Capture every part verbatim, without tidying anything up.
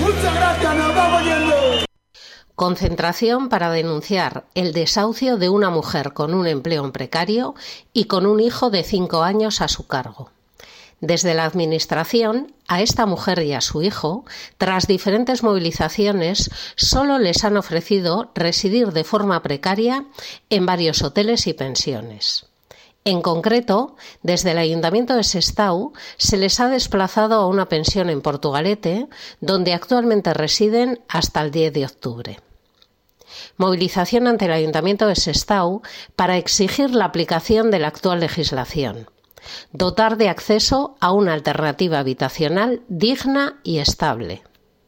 Muchas gracias, nos vamos yendo. Concentración para denunciar el desahucio de una mujer con un empleo precario y con un hijo de cinco años a su cargo. Desde la Administración, a esta mujer y a su hijo, tras diferentes movilizaciones, solo les han ofrecido residir de forma precaria en varios hoteles y pensiones. En concreto, desde el Ayuntamiento de Sestao se les ha desplazado a una pensión en Portugalete, donde actualmente residen hasta el diez de octubre. Movilización ante el Ayuntamiento de Sestao para exigir la aplicación de la actual legislación, dotar de acceso a una alternativa habitacional digna y estable.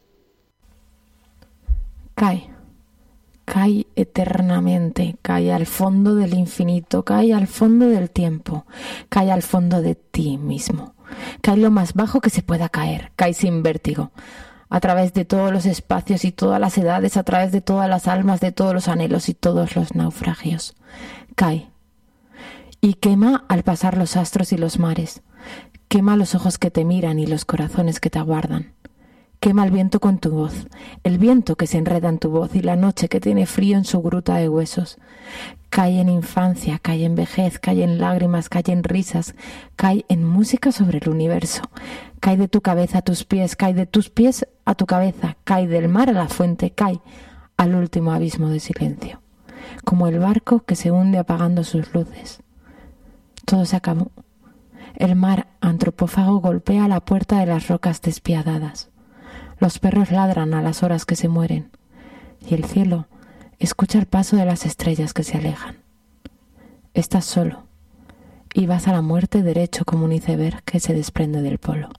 Cae, cae eternamente, cae al fondo del infinito, cae al fondo del tiempo, cae al fondo de ti mismo, cae lo más bajo que se pueda caer, cae sin vértigo, a través de todos los espacios y todas las edades, a través de todas las almas, de todos los anhelos y todos los naufragios. Cae. Y quema al pasar los astros y los mares. Quema los ojos que te miran y los corazones que te aguardan. Quema el viento con tu voz, el viento que se enreda en tu voz y la noche que tiene frío en su gruta de huesos. Cae en infancia, cae en vejez, cae en lágrimas, cae en risas, cae en música sobre el universo. Cae de tu cabeza a tus pies, cae de tus pies a tu cabeza, cae del mar a la fuente, cae al último abismo de silencio, como el barco que se hunde apagando sus luces. Todo se acabó. El mar antropófago golpea la puerta de las rocas despiadadas. Los perros ladran a las horas que se mueren, y el cielo escucha el paso de las estrellas que se alejan. Estás solo, y vas a la muerte derecho como un iceberg que se desprende del polo.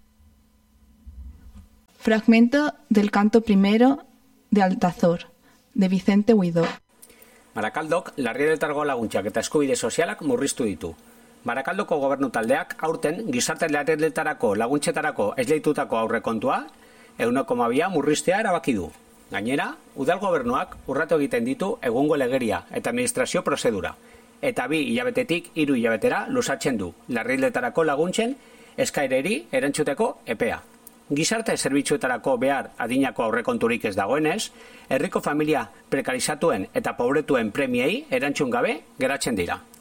Fragmento del canto primero de Altazor, de Vicente Huidó. Barakaldok larrialdetarako laguntzak eta eskubide sozialak murriztu ditu. Barakaldoko gobernu taldeak aurten gizarte larrialdetarako laguntzetarako esleitutako aurrekontua ehuneko hamabia murriztea erabaki du. Gainera, udal gobernuak urratu egiten ditu egungo legeria eta administrazio prozedura, eta bi hilabetetik hiru hilabetera luzatzen du larrialdetarako laguntzen eskaereri erantzuteko epea. Gizarte zerbitzuetarako behar adinako aurrekonturik ez dagoenez, herriko familia prekarizatuen eta pobretuen premiei erantzun gabe geratzen dira.